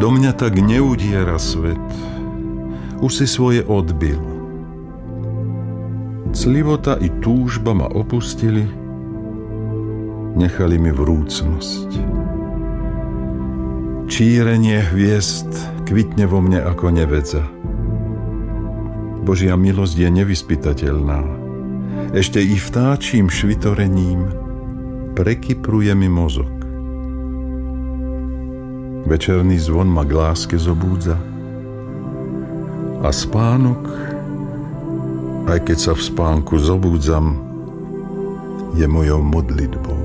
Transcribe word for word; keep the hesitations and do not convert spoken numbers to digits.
Do mňa tak neudiera svet, už si svoje odbil. Clivota i túžba ma opustili, nechali mi vrúcnosť. Čírenie hviezd kvitne vo mne ako nevedza. Božia milosť je nevyspytateľná. Ešte i vtáčím švitorením prekypruje mi mozog. Večerný zvon ma k láske zobúdza a spánok, aj keď sa v spánku zobúdzam, je mojou modlitbou.